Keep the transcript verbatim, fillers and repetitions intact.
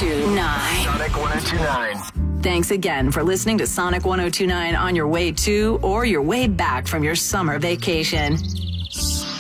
two nine. Sonic one oh two nine. Thanks again for listening to Sonic one oh two nine on your way to or your way back from your summer vacation.